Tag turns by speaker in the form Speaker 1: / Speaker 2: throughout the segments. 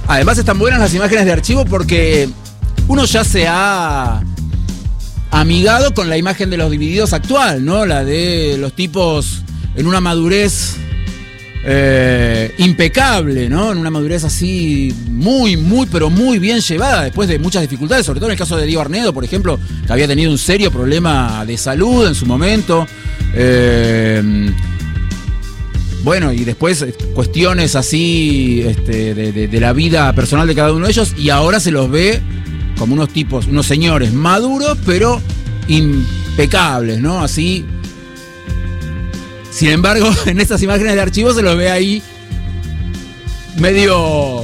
Speaker 1: Además están buenas las imágenes de archivo porque uno ya se ha amigado con la imagen de los divididos actual, ¿no? La de los tipos en una madurez impecable, ¿no? En una madurez así muy, pero muy bien llevada después de muchas dificultades, sobre todo en el caso de Diego Arnedo, por ejemplo, que había tenido un serio problema de salud en su momento. Bueno, y después cuestiones así de la vida personal de cada uno de ellos, y ahora se los ve como unos tipos, unos señores maduros, pero impecables, ¿no? Así. Sin embargo, en estas imágenes de archivo se los ve ahí medio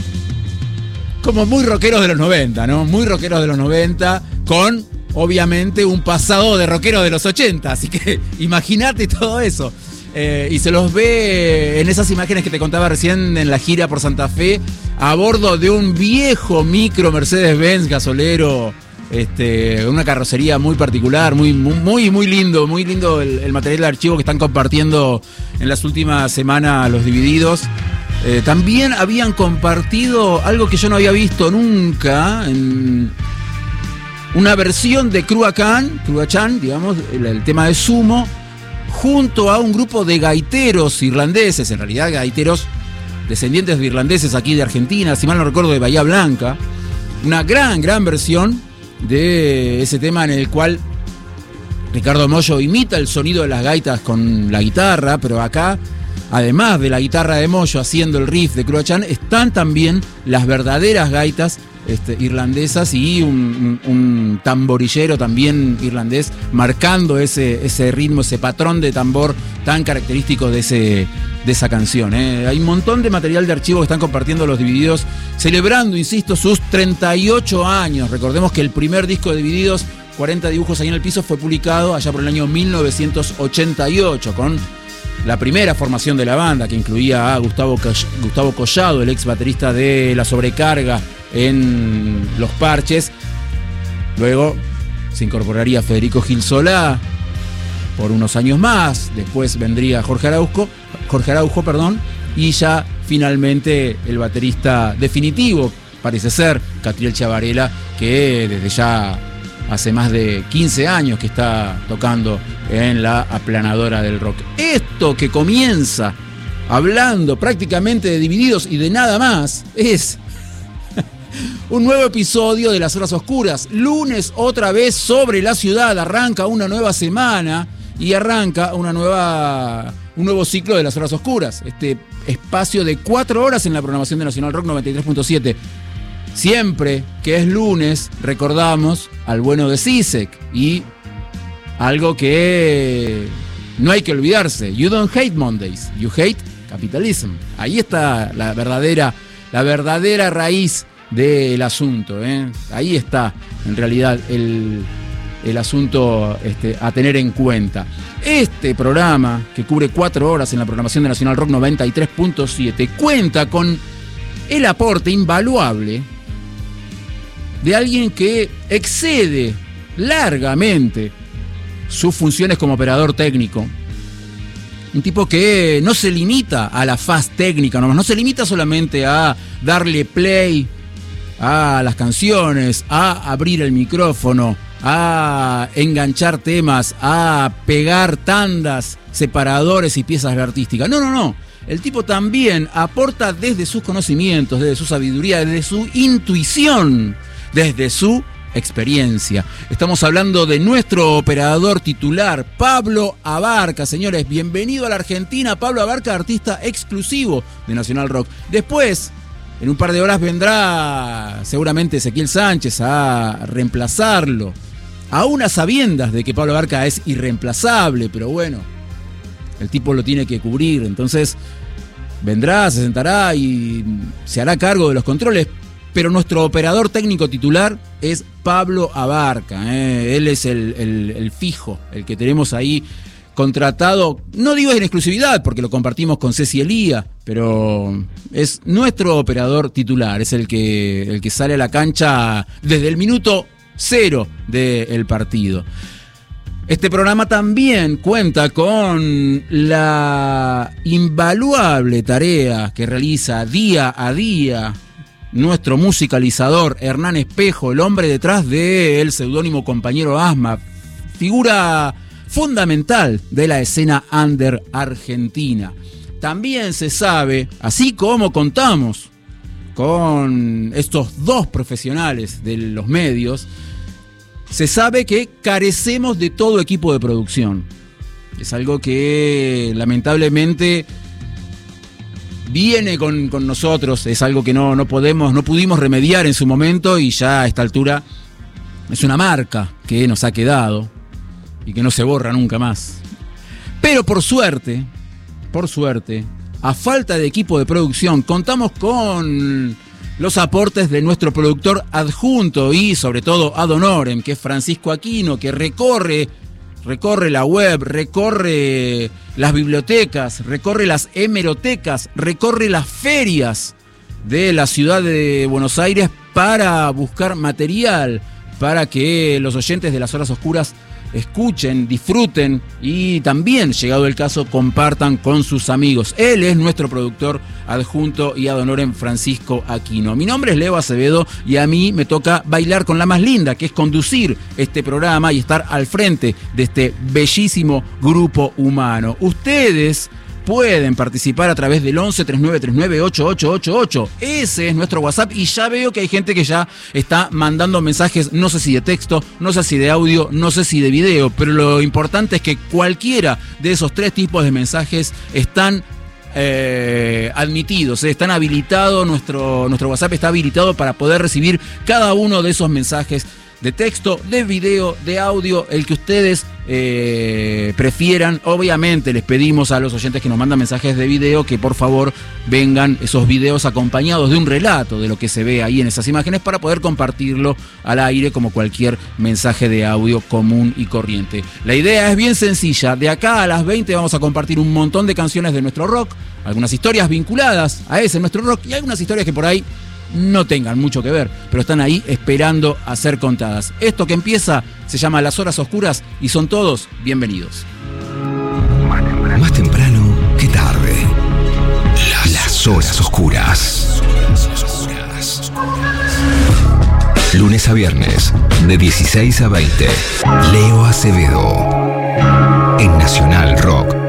Speaker 1: como muy rockeros de los 90, ¿no? Muy rockeros de los 90, con obviamente un pasado de rockeros de los 80, así que imagínate todo eso. Y se los ve en esas imágenes que te contaba recién en la gira por Santa Fe, a bordo de un viejo micro Mercedes-Benz gasolero, una carrocería muy particular, muy lindo el material de archivo que están compartiendo en las últimas semanas los divididos. También habían compartido algo que yo no había visto nunca, en una versión de Cruachan, digamos, el tema de Sumo, junto a un grupo de gaiteros irlandeses, en realidad gaiteros descendientes de irlandeses aquí de Argentina, si mal no recuerdo de Bahía Blanca. Una gran versión de ese tema en el cual Ricardo Mollo imita el sonido de las gaitas con la guitarra, pero acá, además de la guitarra de Mollo haciendo el riff de Cruachan, están también las verdaderas gaitas irlandesas y un tamborillero también irlandés marcando ese ritmo, ese patrón de tambor tan característico de esa canción. Hay un montón de material de archivo que están compartiendo los divididos, celebrando, insisto, sus 38 años. Recordemos que el primer disco de Divididos, 40 dibujos ahí en el piso, fue publicado allá por el año 1988, con la primera formación de la banda, que incluía a Gustavo Collado, el ex baterista de La Sobrecarga en Los Parches. Luego se incorporaría Federico Gil Solá por unos años más. Después vendría Jorge Araujo, y ya finalmente el baterista definitivo parece ser Catriel Chavarela, que desde ya hace más de 15 años que está tocando en la aplanadora del rock. Esto que comienza hablando prácticamente de Divididos y de nada más es un nuevo episodio de Las Horas Oscuras. Lunes otra vez sobre la ciudad. Arranca una nueva semana y arranca un nuevo ciclo de Las Horas Oscuras. Este espacio de 4 horas en la programación de Nacional Rock 93.7. Siempre que es lunes recordamos al bueno de Zizek y algo que no hay que olvidarse. You don't hate Mondays, you hate capitalism. Ahí está la verdadera raíz del asunto, Ahí está en realidad el asunto a tener en cuenta. Este programa, que cubre 4 horas en la programación de Nacional Rock 93.7, cuenta con el aporte invaluable de alguien que excede largamente sus funciones como operador técnico. Un tipo que no se limita a la faz técnica, no se limita solamente a darle play a las canciones, a abrir el micrófono, a enganchar temas, a pegar tandas, separadores y piezas artísticas. No. El tipo también aporta desde sus conocimientos, desde su sabiduría, desde su intuición, desde su experiencia. Estamos hablando de nuestro operador titular, Pablo Abarca. Señores, bienvenido a la Argentina. Pablo Abarca, artista exclusivo de Nacional Rock. Después, en un par de horas vendrá seguramente Ezequiel Sánchez a reemplazarlo. Aún a sabiendas de que Pablo Abarca es irreemplazable, pero bueno, el tipo lo tiene que cubrir. Entonces vendrá, se sentará y se hará cargo de los controles. Pero nuestro operador técnico titular es Pablo Abarca. Él es el fijo, el que tenemos ahí contratado. No digo en exclusividad porque lo compartimos con Ceci Elía, pero es nuestro operador titular. Es el que sale a la cancha desde el minuto 0 del partido. Este programa también cuenta con la invaluable tarea que realiza día a día nuestro musicalizador Hernán Espejo, el hombre detrás del seudónimo Compañero Asma, figura fundamental de la escena under argentina. También se sabe, así como contamos con estos dos profesionales de los medios, se sabe que carecemos de todo equipo de producción. Es algo que lamentablemente viene con nosotros, es algo que no pudimos remediar en su momento, y ya a esta altura es una marca que nos ha quedado y que no se borra nunca más. Pero por suerte, a falta de equipo de producción, contamos con los aportes de nuestro productor adjunto y sobre todo ad honorem, que es Francisco Aquino, que recorre la web, recorre las bibliotecas, recorre las hemerotecas, recorre las ferias de la ciudad de Buenos Aires para buscar material, para que los oyentes de Las Horas Oscuras escuchen, disfruten y también, llegado el caso, compartan con sus amigos. Él es nuestro productor adjunto y ad honorem, Francisco Aquino. Mi nombre es Leo Acevedo y a mí me toca bailar con la más linda, que es conducir este programa y estar al frente de este bellísimo grupo humano. Ustedes pueden participar a través del 11 3939 8888. Ese es nuestro WhatsApp y ya veo que hay gente que ya está mandando mensajes, no sé si de texto, no sé si de audio, no sé si de video, pero lo importante es que cualquiera de esos tres tipos de mensajes están admitidos, están habilitados, nuestro WhatsApp está habilitado para poder recibir cada uno de esos mensajes de texto, de video, de audio, el que ustedes prefieran. Obviamente les pedimos a los oyentes que nos mandan mensajes de video que por favor vengan esos videos acompañados de un relato de lo que se ve ahí en esas imágenes para poder compartirlo al aire como cualquier mensaje de audio común y corriente. La idea es bien sencilla, de acá a las 20 vamos a compartir un montón de canciones de nuestro rock, algunas historias vinculadas a ese nuestro rock y algunas historias que por ahí no tengan mucho que ver, pero están ahí esperando a ser contadas. Esto que empieza se llama Las Horas Oscuras y son todos bienvenidos.
Speaker 2: Más temprano que tarde. Las Horas Oscuras. Lunes a viernes, de 16 a 20. Leo Acevedo. En Nacional Rock.